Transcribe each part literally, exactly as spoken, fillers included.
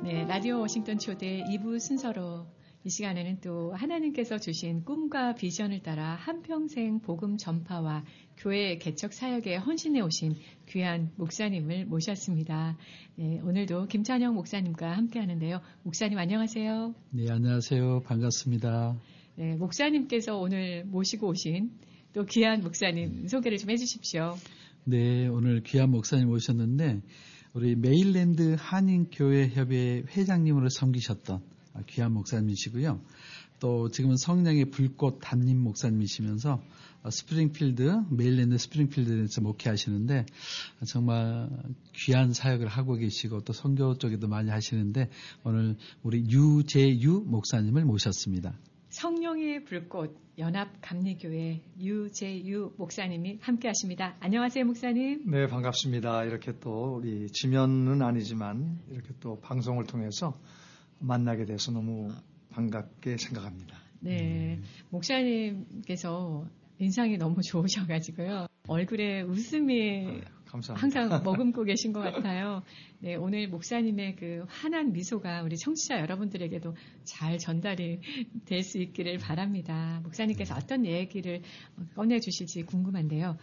네, 라디오 워싱턴 초대 이 부 순서로 이 시간에는 또 하나님께서 주신 꿈과 비전을 따라 한평생 복음 전파와 교회 개척 사역에 헌신해 오신 귀한 목사님을 모셨습니다. 네, 오늘도 김찬영 목사님과 함께 하는데요. 목사님 안녕하세요. 네, 안녕하세요. 반갑습니다. 네, 목사님께서 오늘 모시고 오신 또 귀한 목사님 소개를 좀 해주십시오. 네, 오늘 귀한 목사님 오셨는데 우리 메일랜드 한인교회협의 회장님으로 섬기셨던 귀한 목사님이시고요. 또 지금은 성령의 불꽃 담임 목사님이시면서 스프링필드, 메일랜드 스프링필드에서 목회하시는데 정말 귀한 사역을 하고 계시고 또 선교 쪽에도 많이 하시는데 오늘 우리 유재유 목사님을 모셨습니다. 성령의 불꽃 연합감리교회 유재유 목사님이 함께 하십니다. 안녕하세요, 목사님. 네, 반갑습니다. 이렇게 또 우리 지면은 아니지만 이렇게 또 방송을 통해서 만나게 돼서 너무 반갑게 생각합니다. 네, 목사님께서 인상이 너무 좋으셔가지고요. 얼굴에 웃음이 아유, 감사합니다. 항상 머금고 계신 것 같아요. 네, 오늘 목사님의 그 환한 미소가 우리 청취자 여러분들에게도 잘 전달이 될 수 있기를 바랍니다. 목사님께서 어떤 얘기를 꺼내주실지 궁금한데요.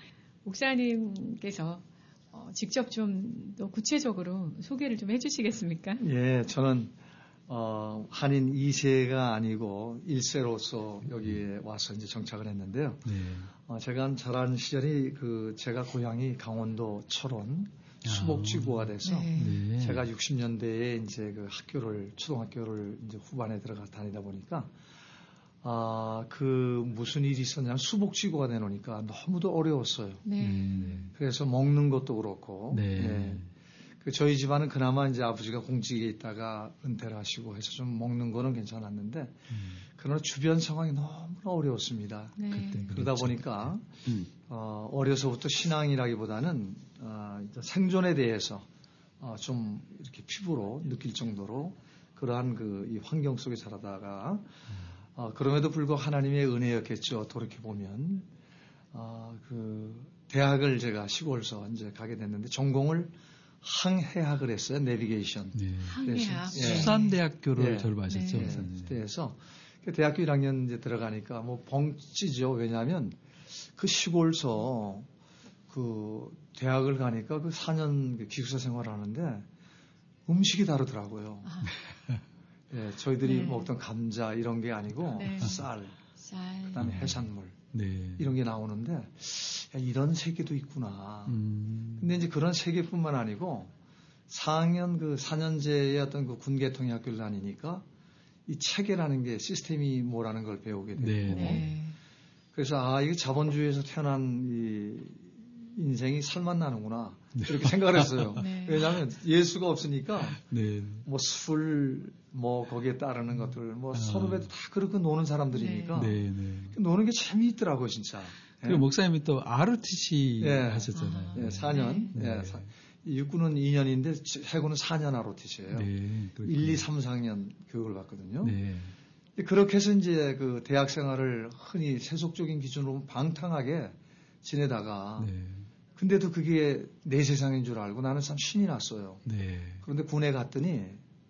목사님께서 직접 좀 더 구체적으로 소개를 좀 해주시겠습니까? 예, 저는 어, 한인 이 세가 아니고 일 세로서 여기에 와서 이제 정착을 했는데요. 네. 어, 제가 자란 시절이 그 제가 고향이 강원도 철원 수복지구가 돼서 네. 제가 육십 년대에 이제 그 학교를 초등학교를 이제 후반에 들어가 다니다 보니까 아, 그 무슨 일이 있었냐면 수복지구가 되놓으니까 너무도 어려웠어요. 네. 네. 그래서 먹는 것도 그렇고. 네. 네. 그 저희 집안은 그나마 이제 아버지가 공직에 있다가 은퇴를 하시고 해서 좀 먹는 거는 괜찮았는데, 음. 그러나 주변 상황이 너무나 어려웠습니다. 네. 그때 그러다 그렇죠. 보니까, 음. 어, 어려서부터 신앙이라기보다는, 어, 생존에 대해서, 어, 좀 이렇게 피부로 느낄 정도로 그러한 그 이 환경 속에 자라다가, 어, 그럼에도 불구하고 하나님의 은혜였겠죠. 돌이켜보면. 어, 그, 대학을 제가 시골서 이제 가게 됐는데, 전공을 항해학을 했어요. 내비게이션. 네. 항해학. 예. 수산대학교를 예. 졸업하셨죠. 네. 목사님. 그래서 대학교 일 학년 이제 들어가니까 뭐 벙찌죠. 왜냐하면 그 시골서 그 대학을 가니까 그 사 년 기숙사 생활을 하는데 음식이 다르더라고요. 아. 예, 저희들이 네. 먹던 감자 이런 게 아니고 네. 쌀, 쌀. 그다음에 해산물 네. 이런 게 나오는데 야, 이런 세계도 있구나. 음. 근데 이제 그런 세계뿐만 아니고 사 학년 그 사 년제의 어떤 그 군계통의 학교를 다니니까 이 체계라는 게 시스템이 뭐라는 걸 배우게 되고 네. 네. 그래서 아 이게 자본주의에서 태어난 이 인생이 살맛 나는구나 이렇게 생각을 했어요. 네. 왜냐하면 예수가 없으니까 네. 뭐 술 뭐 거기에 따르는 것들 뭐 아. 선후배도 다 그렇게 노는 사람들이니까 네. 네. 노는 게 재미있더라고요 진짜. 그리고 목사님이 또 아르티씨 예. 하셨잖아요. 예, 사 년. 네. 예, 사, 육군은 이 년인데 해군은 사 년 아르티시예요. 네. 그렇군요. 일, 이, 삼, 사 학년 교육을 받거든요. 네. 그렇게 해서 이제 그 대학 생활을 흔히 세속적인 기준으로 방탕하게 지내다가 네. 근데도 그게 내 세상인 줄 알고 나는 참 신이 났어요. 네. 그런데 군에 갔더니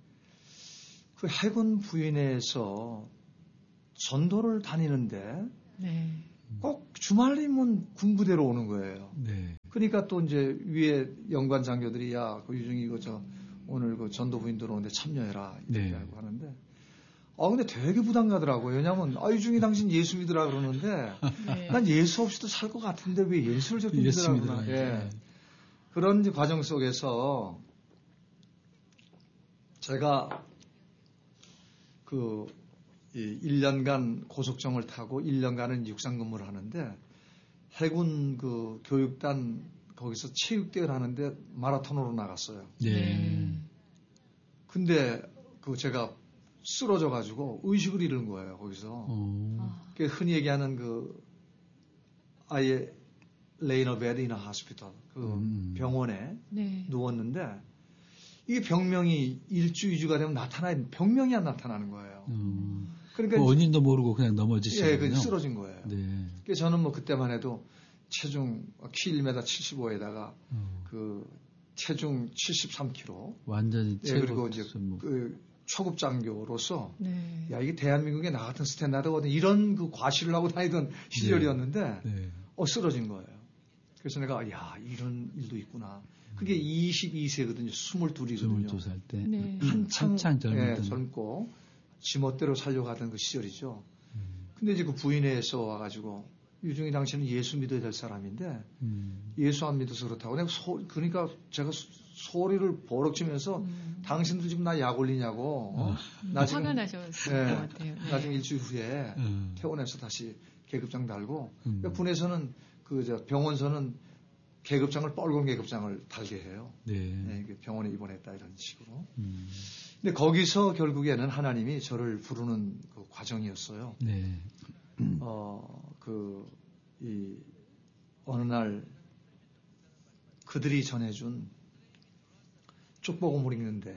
그 해군 부인에서 전도를 다니는데 네. 꼭 주말이면 군부대로 오는 거예요. 네. 그러니까 또 이제 위에 연관 장교들이 야, 그 유중이 이거 저 오늘 그 전도 부인 들어오는데 참여해라 이렇게 네. 하고 하는데 아 근데 되게 부담 가더라고요. 왜냐하면 아 유중이 당신 예수 믿으라 그러는데 네. 난 예수 없이도 살 것 같은데 왜 예수를 저렇게 예수 믿으라 그러나. 믿으라. 예. 그런 이제 과정 속에서 제가 그 이 일 년간 고속정을 타고 일 년간은 육상 근무를 하는데 해군 그 교육단 거기서 체육대회를 하는데 마라톤으로 나갔어요. 네. 근데 그 제가 쓰러져 가지고 의식을 잃은 거예요, 거기서. 어. 아. 그 흔히 얘기하는 그 아예 레이너 베드 이나 하스피털 그 음. 병원에 네. 누웠는데 이게 병명이 일주, 이주가 되면 나타나야 병명이 안 나타나는 거예요. 음. 그러니까 그 원인도 모르고 그냥 넘어지시군요. 예, 그 쓰러진 거예요. 네. 그래서 저는 뭐 그때만 해도 체중 키 일 미터 칠십오에다가 어. 그 체중 칠십삼 킬로그램. 완전히 예, 최고. 그리고 이제 그 초급 장교로서 네. 야 이게 대한민국에 나 같은 스탠다드거든 이런 그 과시를 하고 다니던 시절이었는데 네. 네. 어 쓰러진 거예요. 그래서 내가 야 이런 일도 있구나. 그게 이십이 세거든요. 스물둘이거든요. 스물두 살 때. 네. 한참, 한창 젊은 예, 젊고 지멋대로 살려가던 그 시절이죠. 음. 근데 이제 그 부인에서 와가지고 유중이 당신은 예수 믿어야 될 사람인데 음. 예수 안 믿어서 그렇다고 내가 소, 그러니까 제가 소, 소리를 버럭치면서 음. 당신들 지금 나 약 올리냐고 어? 음. 나 지금, 화가 나셨을 네, 것 같아요. 네. 나중에 일주일 후에 음. 퇴원해서 다시 계급장 달고 음. 그러니까 군에서는 그 저 병원서는 계급장을 빨간 계급장을 달게 해요. 네. 네, 병원에 입원했다 이런 식으로. 음. 근데 거기서 결국에는 하나님이 저를 부르는 그 과정이었어요. 네. 어, 그, 이, 어느 날 그들이 전해준 축복음을 읽는데,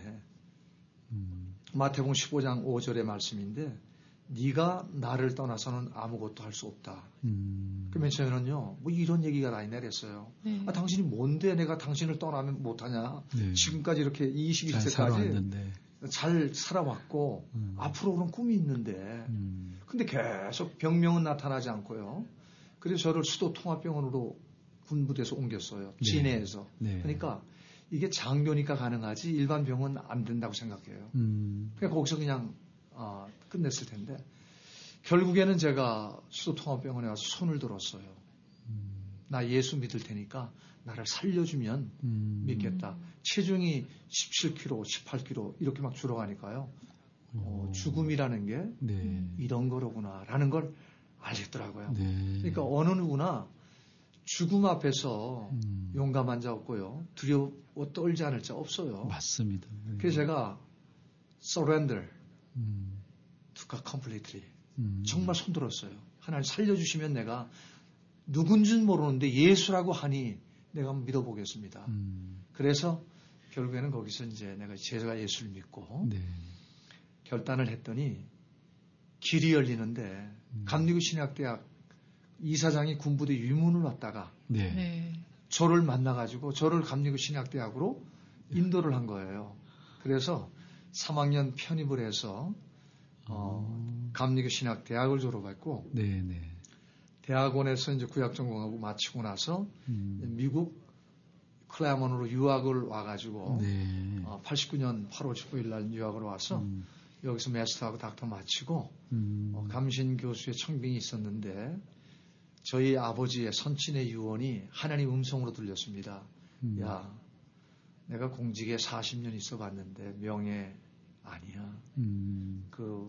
음. 마태복음 십오 장 오 절의 말씀인데, 네가 나를 떠나서는 아무것도 할 수 없다. 음. 그 맨 처음에는요, 뭐 이런 얘기가 다 있나 그랬어요. 네. 아, 당신이 뭔데 내가 당신을 떠나면 못하냐. 네. 지금까지 이렇게 이십일 세까지 잘 살아왔고, 음. 앞으로 그런 꿈이 있는데, 음. 근데 계속 병명은 나타나지 않고요. 그래서 저를 수도 통합병원으로 군부대에서 옮겼어요. 네. 진해에서. 네. 그러니까 이게 장교니까 가능하지 일반 병은 안 된다고 생각해요. 음. 그러니까 거기서 그냥 아, 끝냈을 텐데 결국에는 제가 수도통합병원에 와서 손을 들었어요. 음. 나 예수 믿을 테니까 나를 살려주면 음. 믿겠다. 체중이 십칠 킬로그램, 십팔 킬로그램 이렇게 막 줄어가니까요. 어, 죽음이라는 게 네. 이런 거로구나라는 걸 알겠더라고요. 네. 그러니까 어느 누구나 죽음 앞에서 음. 용감한 자 없고요. 두려워 떨지 않을 자 없어요. 맞습니다. 네. 그래서 제가 surrender 음. to God completely 음. 정말 손들었어요. 하나님 살려주시면 내가 누군지는 모르는데 예수라고 하니 내가 믿어보겠습니다. 음. 그래서 결국에는 거기서 이제 내가 제가 예수를 믿고 네. 결단을 했더니 길이 열리는데 음. 감리교 신학대학 이사장이 군부대 유문을 왔다가 네. 네. 저를 만나가지고 저를 감리교 신학대학으로 인도를 한 거예요. 그래서 삼 학년 편입을 해서 어, 감리교 신학대학을 졸업했고 네, 네. 대학원에서 이제 구약전공하고 마치고 나서 음. 미국 클라이먼으로 유학을 와가지고 네. 어, 팔십구 년 팔월 십구일 날 유학을 와서 음. 여기서 마스터하고 닥터 마치고 음. 어, 감신 교수의 청빙이 있었는데 저희 아버지의 선친의 유언이 하나님 음성으로 들렸습니다. 음. 야, 내가 공직에 사십 년 있어 봤는데 명예 아니야. 음. 그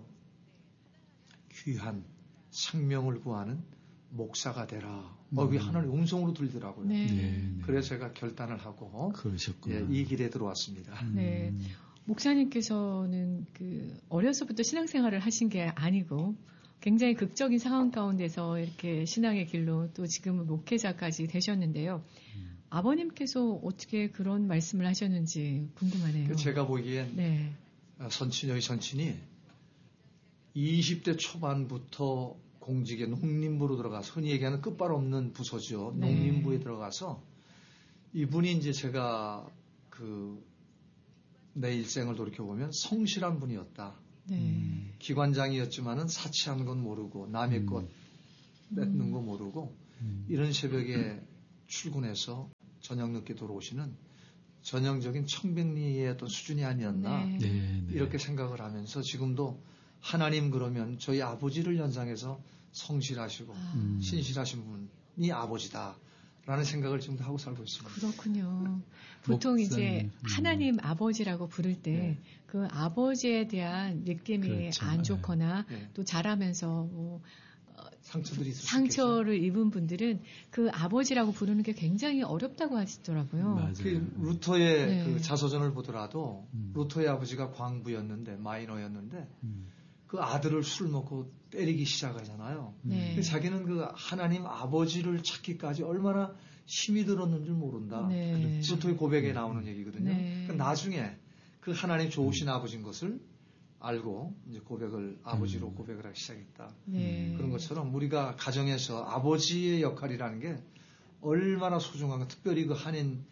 귀한 생명을 구하는 목사가 되라. 음. 어, 그게 하나님 음성으로 들리더라고요. 네. 네. 그래서 제가 결단을 하고 예, 이 길에 들어왔습니다. 음. 네. 목사님께서는 그 어려서부터 신앙생활을 하신 게 아니고 굉장히 극적인 상황 가운데서 이렇게 신앙의 길로 또 지금은 목회자까지 되셨는데요. 음. 아버님께서 어떻게 그런 말씀을 하셨는지 궁금하네요. 제가 보기엔 네. 선친의 선친이 이십 대 초반부터 공직에 농림부로 들어가서 흔히 얘기하는 끝발 없는 부서죠. 네. 농림부에 들어가서 이분이 이제 제가 그 내 일생을 돌이켜보면 성실한 분이었다. 네. 음, 기관장이었지만은 사치한 건 모르고 남의 음. 것 뺏는 음. 거 모르고 음. 이런 새벽에 출근해서 저녁 늦게 돌아오시는 전형적인 청백리의 어떤 수준이 아니었나 네. 네, 네. 이렇게 생각을 하면서 지금도 하나님 그러면 저희 아버지를 연상해서 성실하시고 아. 신실하신 분이 아버지다라는 생각을 지금도 하고 살고 있습니다. 그렇군요. 보통 이제 하나님 아버지라고 부를 때 그 네. 아버지에 대한 느낌이 그렇죠. 안 좋거나 네. 또 자라면서 뭐 상처들이 상처를 입은 분들은 그 아버지라고 부르는 게 굉장히 어렵다고 하시더라고요. 맞아요. 그 루터의 네. 그 자서전을 보더라도 음. 루터의 아버지가 광부였는데 마이너였는데 음. 그 아들을 술 먹고 때리기 시작하잖아요. 네. 자기는 그 하나님 아버지를 찾기까지 얼마나 힘이 들었는 줄 모른다. 네. 루터의 고백에 나오는 얘기거든요. 네. 그러니까 나중에 그 하나님 좋으신 음. 아버지인 것을 알고 이제 고백을 아버지로 음. 고백을 하기 시작했다. 네. 그런 것처럼 우리가 가정에서 아버지의 역할이라는 게 얼마나 소중한가. 특별히 그 한인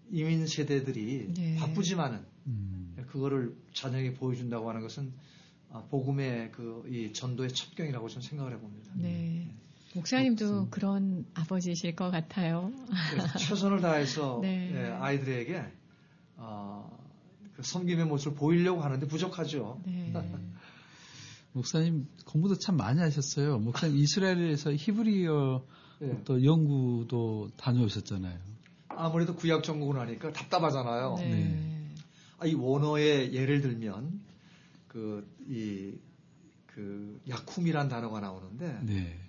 이민 세대들이 네. 바쁘지만은 음. 그거를 자녀에게 보여준다고 하는 것은 복음의 그 이 전도의 첩경이라고 저는 생각을 해봅니다. 네. 목사님도 그렇습니다. 그런 아버지이실 것 같아요. 네, 최선을 다해서 네. 예, 아이들에게 어, 그 섬김의 모습을 보이려고 하는데 부족하죠. 네. 목사님 공부도 참 많이 하셨어요. 목사님 이스라엘에서 히브리어 네. 또 연구도 다녀오셨잖아요. 아무래도 구약 전공을 하니까 답답하잖아요. 네. 네. 아, 이 원어의 예를 들면 그 이 그 야쿰이란 단어가 나오는데 네.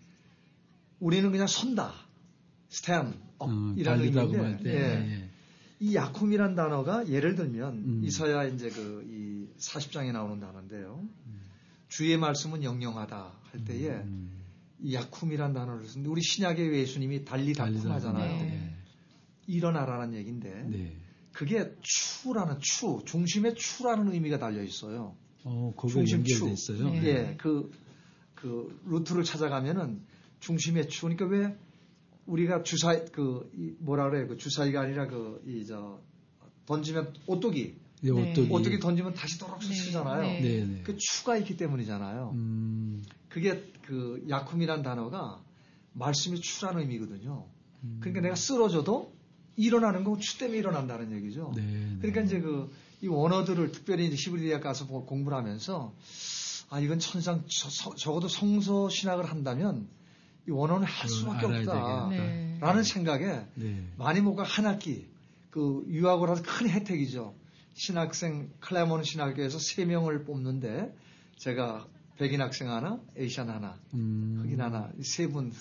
우리는 그냥 선다, stand up이라는 달리다고 의미인데, 할 때. 예. 예. 이 야쿰이란 단어가 예를 들면 음. 이사야 이제 그 이 사십 장에 나오는 단어인데요. 음. 주의 말씀은 영영하다 할 때에 음. 이 야쿰이란 단어를 쓰는데 우리 신약의 예수님이 달리다쿰 하잖아요. 네. 일어나라는 얘기인데 네. 그게 추라는 추, 중심의 추라는 의미가 달려 있어요. 어, 거기에 중심 연결돼 추. 있어요. 네. 예, 그, 그 루트를 찾아가면은 중심의 추. 그러니까 왜 우리가 주사위 그 이 뭐라 그래요? 그 주사위가 아니라 그 이 저 던지면 오뚜기, 예, 네. 오뚜기. 오뚜기 던지면 다시 돌아서 네. 쓰잖아요. 네. 네, 네. 그 추가 있기 때문이잖아요. 음. 그게 그 야쿰이란 단어가 말씀이 추라는 의미거든요. 음. 그러니까 내가 쓰러져도 일어나는 건 추 때문에 일어난다는 얘기죠. 네, 네. 그러니까 이제 그 이 원어들을 특별히 이제 히브리 대학 가서 공부를 하면서 아 이건 천상 저, 적어도 성서 신학을 한다면 이 원어는 할 수밖에 없다라는 네. 생각에 네. 많이 못 가 한 학기 그 유학을 해서 큰 혜택이죠. 신학생 클레몬 신학교에서 세 명을 뽑는데 제가 백인 학생 하나, 에이시안 하나, 음. 흑인 하나 세 분.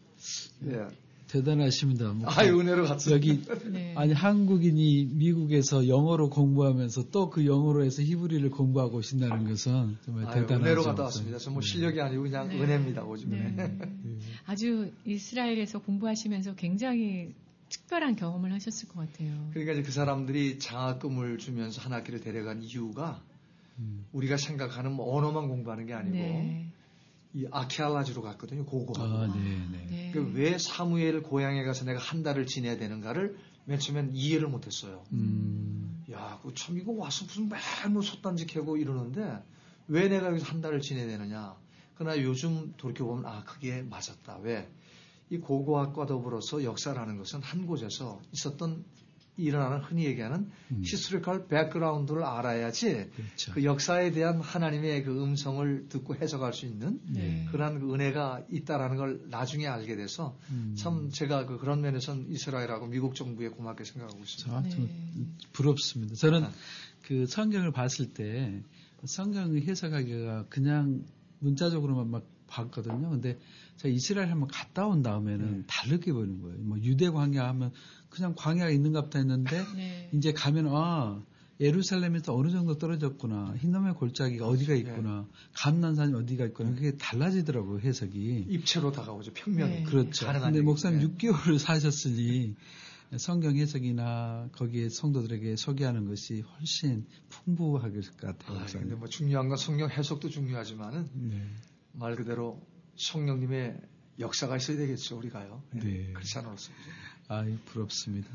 예. 대단하십니다. 아유 은혜로 갔어요. 여기 네. 아니 한국인이 미국에서 영어로 공부하면서 또 그 영어로 해서 히브리를 공부하고 오신다는 것은 정말 아유, 대단하죠. 은혜로 갔다 왔습니다. 저 뭐 네. 실력이 아니고 그냥 네. 은혜입니다. 오줌 네. 네. 아주 이스라엘에서 공부하시면서 굉장히 특별한 경험을 하셨을 것 같아요. 그러니까 이제 그 사람들이 장학금을 주면서 한 학기를 데려간 이유가 음. 우리가 생각하는 뭐 언어만 공부하는 게 아니고 네. 이 아케알라주로 갔거든요. 고고하고. 아, 네, 네. 네. 그 왜 사무엘 고향에 가서 내가 한 달을 지내야 되는가를 맨 처음엔 이해를 못했어요. 음. 야, 그 참 이거 와서 무슨 맨뭐 솥단지 캐고 이러는데 왜 내가 여기서 한 달을 지내야 되느냐. 그러나 요즘 돌이켜보면 아 그게 맞았다. 왜? 이 고고학과 더불어서 역사라는 것은 한 곳에서 있었던 일어나는 흔히 얘기하는 음. 히스토리컬 백그라운드를 알아야지 그렇죠. 그 역사에 대한 하나님의 그 음성을 듣고 해석할 수 있는 네. 그러한 그 은혜가 있다라는 걸 나중에 알게 돼서 음. 참 제가 그 그런 면에서는 이스라엘하고 미국 정부에 고맙게 생각하고 있습니다. 저, 좀 네. 부럽습니다. 저는 아. 그 성경을 봤을 때 성경 해석하기가 그냥 문자적으로만 막 봤거든요. 근데 제가 이스라엘 한번 갔다 온 다음에는 네. 다르게 보이는 거예요. 뭐 유대 광야 하면 그냥 광야가 있는가 보다 했는데 네. 이제 가면 아 예루살렘에서 어느 정도 떨어졌구나. 흰놈의 골짜기가 어디가 있구나. 감난산이 어디가 있구나. 그게 달라지더라고요, 해석이. 입체로 다가오죠. 평면이. 네. 그렇죠. 가능한 근데 목사님 얘기죠. 육 개월을 사셨으니 성경 해석이나 거기에 성도들에게 소개하는 것이 훨씬 풍부하길 것 같아요. 아, 목사님. 근데 뭐 중요한 건 성경 해석도 중요하지만은 네. 말 그대로 성령님의 역사가 있어야 되겠죠, 우리가요. 네. 네. 크리스찬으로서. 아, 부럽습니다.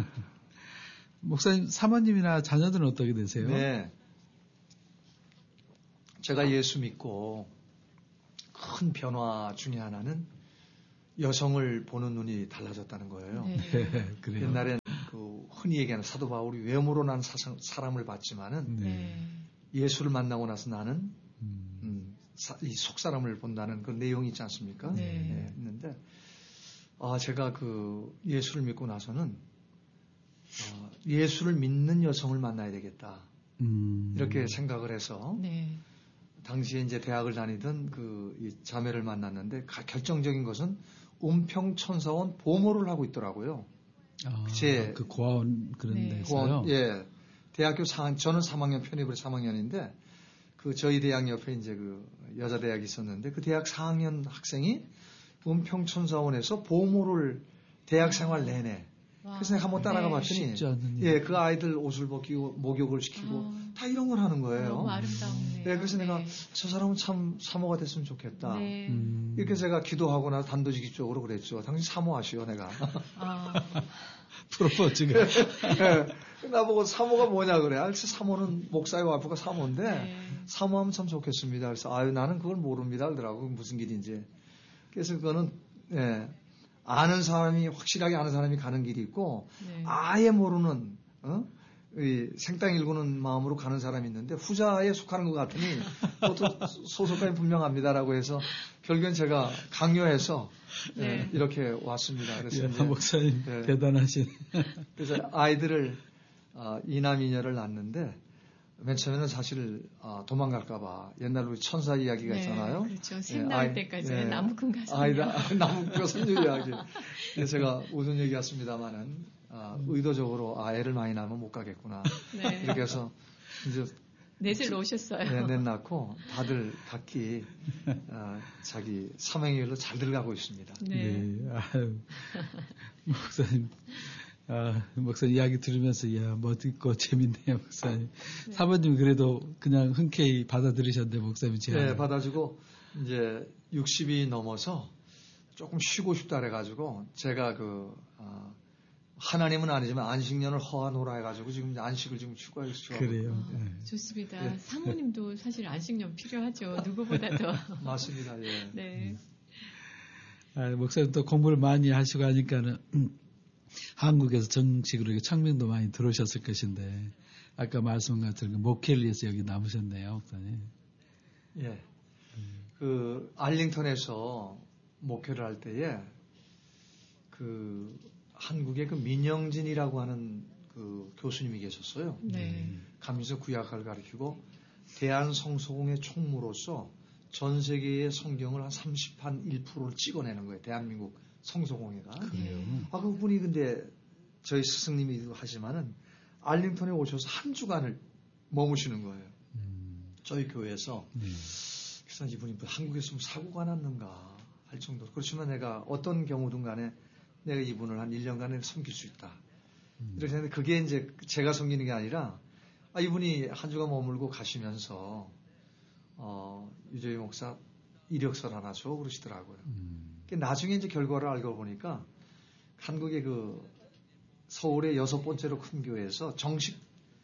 목사님, 사모님이나 자녀들은 어떻게 되세요? 네. 제가 예수 믿고 큰 변화 중에 하나는 여성을 보는 눈이 달라졌다는 거예요. 네. 네, 그래요. 옛날엔 그 흔히 얘기하는 사도 바울이 외모로 난 사상, 사람을 봤지만은 네. 네. 예수를 만나고 나서 나는 음. 음, 사, 이 속사람을 본다는 그 내용이 있지 않습니까? 네. 네, 있는데 아 제가 그 예수를 믿고 나서는 어, 예수를 믿는 여성을 만나야 되겠다 음. 이렇게 생각을 해서 네. 당시에 이제 대학을 다니던 그 이 자매를 만났는데 가, 결정적인 것은 은평천사원 보모를 하고 있더라고요. 아, 제- 그 고아원 그런 네. 데서요. 고원, 예. 대학교 사 학년, 저는 삼 학년 편입을 삼 학년인데, 그 저희 대학 옆에 이제 그 여자 대학이 있었는데, 그 대학 사 학년 학생이 은평천사원에서 보모를 대학 생활 내내 와. 그래서 내가 한번 따라가 네. 봤더니 쉽지 않은 예, 그 아이들 옷을 벗기고 목욕을 시키고 아. 다 이런 걸 하는 거예요. 너무 아름다우네요. 네, 그래서 네. 내가 저 사람은 참 사모가 됐으면 좋겠다. 네. 음. 이렇게 제가 기도하고 나서 단도직입적으로 그랬죠. 당신 사모하시오, 내가. 아, 프로포즈가. 네, 나보고 사모가 뭐냐 그래. 아, 사모는 목사의 와이프가 사모인데 네. 사모하면 참 좋겠습니다. 그래서 아유 나는 그걸 모릅니다. 그러더라고. 무슨 길인지. 그래서 그거는 예, 아는 사람이 확실하게 아는 사람이 가는 길이 있고 네. 아예 모르는 어? 이 생땅 일구는 마음으로 가는 사람이 있는데 후자에 속하는 것 같으니 그것도 소속감이 분명합니다라고 해서 결국엔 제가 강요해서 네. 예, 이렇게 왔습니다. 그래서 예, 이제 목사님 네. 대단하신. 그래서 아이들을 어, 이남이녀를 낳는데 맨 처음에는 사실 어, 도망갈까봐 옛날로 천사 이야기가 네, 있잖아요. 그렇죠. 셋 예, 낳을 아이- 때까지 예. 나무꾼 가서. 아이다 나무꾼 선녀 이야기. 그래서 제가 웃은 얘기였습니다만은 어, 의도적으로 아 애를 많이 낳으면 못 가겠구나. 네. 이렇게 해서 이제 넷을 놓으셨어요. 네, 넷 낳고 다들 각기 어, 자기 삼행일로 잘 들어가고 있습니다. 네. 네. 아유, 목사님. 아, 목사님 이야기 들으면서, 야, 멋있고 재밌네요, 목사님. 네. 사모님 그래도 그냥 흔쾌히 받아들이셨는데, 목사님 제안. 네, 받아주고 이제 육십이 넘어서 조금 쉬고 싶다 그래가지고 제가 그 어, 하나님은 아니지만 안식년을 허하노라 해가지고 지금 안식을 지금 추구하고 있어요. 그래요. 아, 네. 좋습니다. 네. 사모님도 사실 안식년 필요하죠. 누구보다도. 맞습니다. 예. 네. 아, 목사님 또 공부를 많이 하시고 하니까는, 음, 한국에서 정식으로 이렇게 청명도 많이 들어오셨을 것인데, 아까 말씀한 것처럼 목회를 위해서 여기 남으셨네요, 목사님. 예. 그 알링턴에서 목회를 할 때에 그 한국의 그 민영진이라고 하는 그 교수님이 계셨어요. 네. 가면서 구약을 가르치고 대한 성소공의 총무로서 전 세계의 성경을 한 삼십일 퍼센트를 찍어내는 거예요. 대한민국 성소공회가. 네. 아, 그분이 근데 저희 스승님이기도 하지만은 알링턴에 오셔서 한 주간을 머무시는 거예요. 음, 저희 교회에서. 네. 그래서 이분이 뭐 한국에서 사고가 났는가 할 정도로. 그렇지만 내가 어떤 경우든 간에 내가 이분을 한 일 년간에 섬길 수 있다. 음. 이렇게 했는데 그게 이제 제가 섬기는 게 아니라 아, 이분이 한 주간 머물고 가시면서 어, 유재희 목사 이력서 하나 줘 그러시더라고요. 음, 나중에 이제 결과를 알고 보니까 한국의 그 서울의 여섯 번째로 큰 교회에서 정식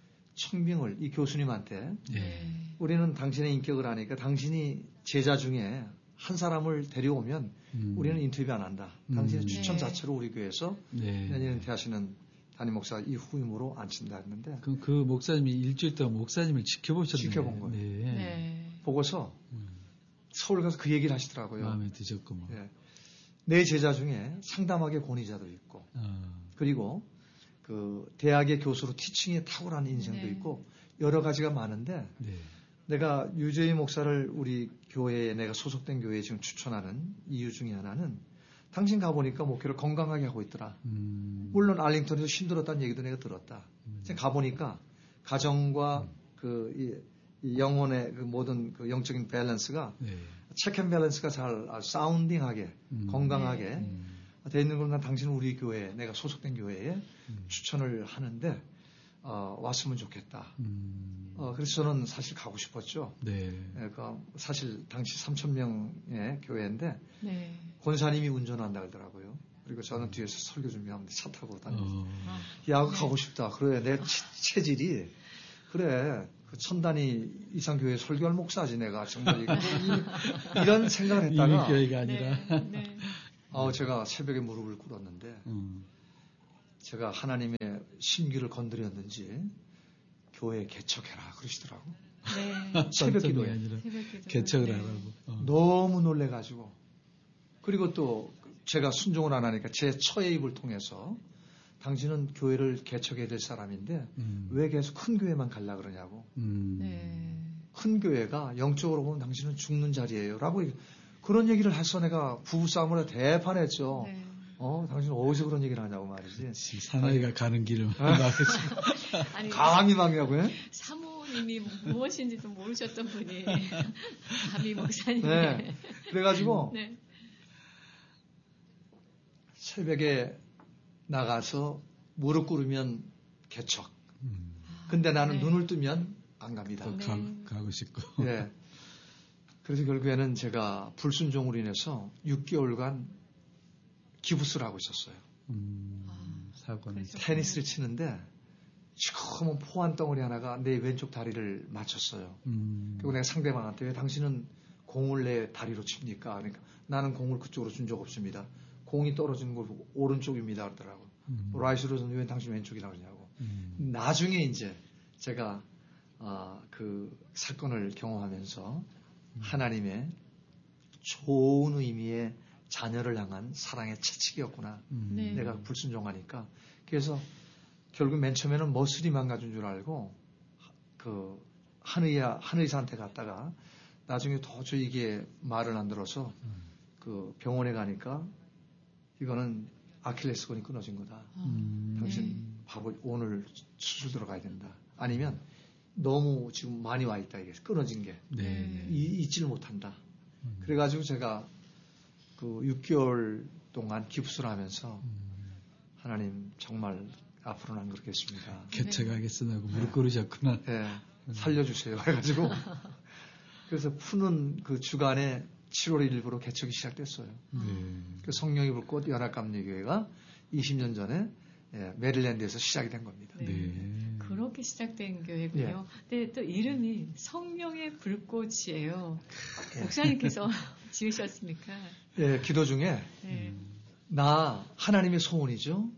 청빙을 이 교수님한테 예. 우리는 당신의 인격을 아니까 당신이 제자 중에 한 사람을 데려오면 음. 우리는 인터뷰 안 한다. 당신의 음. 추천 네. 자체로 우리 교회에서 네. 내년에 대하시는 담임 목사 이 후임으로 앉힌다 했는데 그, 그 목사님이 일주일 동안 목사님을 지켜보셨네요. 지켜본 거예요. 네. 네. 보고서 음, 서울 가서 그 얘기를 하시더라고요. 마음에 드셨구만. 예. 내 제자 중에 상담학의 권위자도 있고 어, 그리고 그 대학의 교수로 티칭에 탁월한 인생도 네. 있고 여러 가지가 많은데 네. 내가 유재희 목사를 우리 교회에 내가 소속된 교회에 지금 추천하는 이유 중에 하나는 당신 가보니까 목회를 건강하게 하고 있더라. 음, 물론 알링턴에서 힘들었다는 얘기도 내가 들었다. 음. 지금 가보니까 가정과 그 이, 이 영혼의 그 모든 그 영적인 밸런스가 네. 체크앤 밸런스가 잘 사운딩하게 음. 건강하게 음, 돼 있는 걸 난 당신은 우리 교회에 내가 소속된 교회에 음. 추천을 하는데 어, 왔으면 좋겠다. 음, 어, 그래서 저는 사실 가고 싶었죠. 네. 예, 그 사실 당시 삼천 명의 교회인데 네. 권사님이 운전한다 그러더라고요. 그리고 저는 뒤에서 설교 준비하면 차 타고 다니고 어, 아, 야 가고 싶다. 그래 내 체, 체질이 그래 그 천단위 이상 교회 설교할 목사지 내가 정말 이거, 이, 이런 생각을 했다가 이민교회가 아니라. 네. 네. 어, 제가 새벽에 무릎을 꿇었는데 음, 제가 하나님의 심기를 건드렸는지 교회 개척해라 그러시더라고. 네. 새벽 깜짝이 기도에. 아니라 새벽 기도. 개척을 네. 하라고. 어. 너무 놀래가지고 그리고 또 제가 순종을 안 하니까 제 처의 입을 통해서 당신은 교회를 개척해야 될 사람인데 음, 왜 계속 큰 교회만 가려 그러냐고. 음, 네. 큰 교회가 영적으로 보면 당신은 죽는 자리예요. 라고 얘기- 그런 얘기를 해서 내가 부부싸움을 대판했죠. 네. 어, 당신 어디서 그런 얘기를 하냐고 말이지. 사나이가 가는 길을 아. 막으시고. 아니, 감히 막냐고 해? 사모님이 무엇인지도 모르셨던 분이 감히 목사님. 네. 그래가지고 네. 새벽에 나가서 무릎 꿇으면 개척. 음. 근데 나는 네. 눈을 뜨면 안 갑니다. 또 네. 가, 가고 싶고. 네. 그래서 결국에는 제가 불순종으로 인해서 육 개월간 기부스를 하고 있었어요. 음, 아, 사고는. 그러셨군요. 테니스를 치는데 시커먼 포한 덩어리 하나가 내 왼쪽 다리를 맞췄어요. 음, 그리고 내가 상대방한테 왜 당신은 공을 내 다리로 칩니까? 그러니까 나는 공을 그쪽으로 준 적 없습니다. 공이 떨어지는 걸 보고 오른쪽입니다 그러더라고. 음, 라이스로는 왜 당신 왼쪽이라고 그러냐고. 음, 나중에 이제 제가 아, 그 사건을 경험하면서 하나님의 좋은 의미의 자녀를 향한 사랑의 채찍이었구나. 음, 네. 내가 불순종하니까. 그래서 결국 맨 처음에는 머슬이 망가진 줄 알고 그 한의야 한의사한테 갔다가 나중에 도저히 이게 말을 안 들어서 그 병원에 가니까 이거는 아킬레스건이 끊어진 거다. 음, 당신 네. 바보 오늘 수술 들어가야 된다. 아니면 너무 지금 많이 와 있다 이게 끊어진 게 네, 네. 이, 잊지를 못한다. 음, 그래가지고 제가 그 육 개월 동안 기부스를 하면서 음, 하나님 정말 앞으로는 안 그렇겠습니다. 개척하겠으나 하고 무릎 꿇으셨구나. 예, 살려주세요. 해가지고 그래서 푸는 그 주간에 칠월 일일부로 개척이 시작됐어요. 네. 그 성령이 불꽃 연합감리교회가 이십 년 전에 예, 메릴랜드에서 시작이 된 겁니다. 네. 네. 그렇게 시작된 교회군요. 근데 또 이름이 성령의 불꽃이에요. 예. 목사님께서 지으셨습니까? 예, 기도 중에 네. 나 하나님의 소원이죠.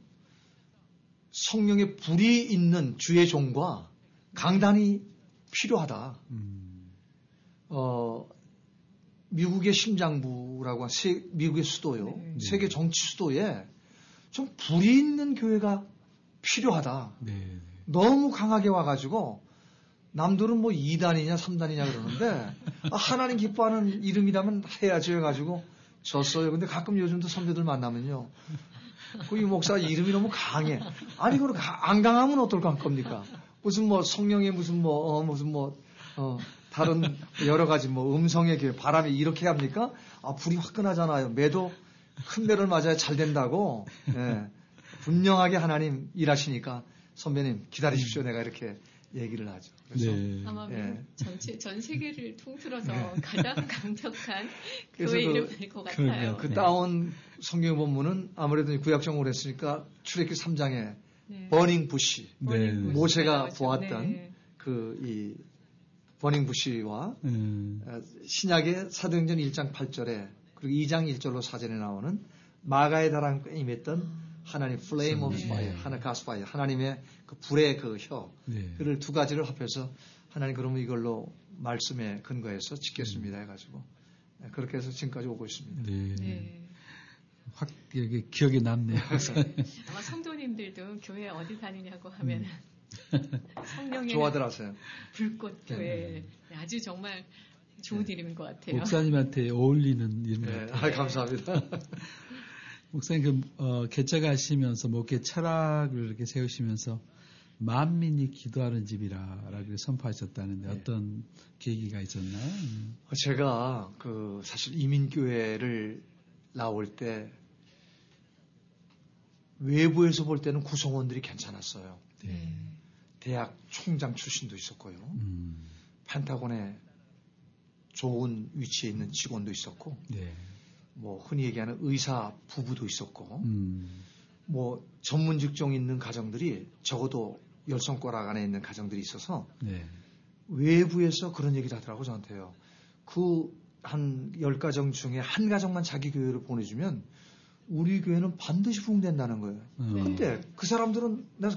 성령의 불이 있는 주의 종과 강단이 필요하다. 음, 어, 미국의 심장부라고 한 세, 미국의 수도요. 네. 세계 정치 수도에 좀 불이 있는 교회가 필요하다. 네. 너무 강하게 와가지고 남들은 뭐 이 단이냐 삼 단이냐 그러는데 아, 하나님 기뻐하는 이름이라면 해야지 해가지고 졌어요. 근데 가끔 요즘도 선배들 만나면요. 그 이 목사 이름이 너무 강해. 아니 그걸 안 강하면 어떨까 할 겁니까? 무슨 뭐 성령의 무슨 뭐 어, 무슨 뭐 어, 다른 여러 가지 뭐 음성의 교회 바람이 이렇게 합니까? 아 불이 화끈하잖아요. 매도 큰 매를 맞아야 잘 된다고. 예. 분명하게 하나님 일하시니까 선배님 기다리십시오. 내가 이렇게 얘기를 하죠. 그래서 네. 아마 예. 미국 전체 전 세계를 통틀어서 네. 가장 강력한 그래서 교회 그- 이름일 것 그러게요. 같아요. 그 네. 따온 성경 본문은 아무래도 구약정을 했으니까 출애굽기 삼 장에 네. 버닝 부시 네. 모세가 나오죠. 보았던 네. 그 이 버닝 부시와 음, 어, 신약의 사도행전 일 장 팔 절에 그리고 이 장 일 절로 사전에 나오는 마가의 다랑에 임했던 하나님 flame of 네. fire, 하나 가스 파이어, 하나님의 그 불의 그 혀, 네. 그를 두 가지를 합해서 하나님 그러면 이걸로 말씀에 근거해서 짓겠습니다 해가지고 네, 그렇게 해서 지금까지 오고 있습니다. 네. 네. 확 여기 기억에 남네요. 아마 성도님들도 교회 어디 다니냐고 하면 음. 성령의 좋아들 하세요. 불꽃 교회 네, 아주 정말 좋은 네. 이름인 것 같아요. 목사님한테 어울리는 이름 네, 같아요. 아, 감사합니다. 목사님 그 어, 개척하시면서 목회 철학을 이렇게 세우시면서 만민이 기도하는 집이라라고 선포하셨다는데 네. 어떤 계기가 있었나요? 음. 제가 그 사실 이민교회를 나올 때 외부에서 볼 때는 구성원들이 괜찮았어요. 네. 대학 총장 출신도 있었고요. 음, 펜타곤에 좋은 위치에 있는 직원도 있었고, 네. 뭐 흔히 얘기하는 의사 부부도 있었고, 음, 뭐 전문 직종 있는 가정들이 적어도 열 손가락 안에 있는 가정들이 있어서 네. 외부에서 그런 얘기를 하더라고 저한테요. 그 한 열 가정 중에 한 가정만 자기 교회를 보내주면 우리 교회는 반드시 부흥된다는 거예요. 음. 근데 그 사람들은 내가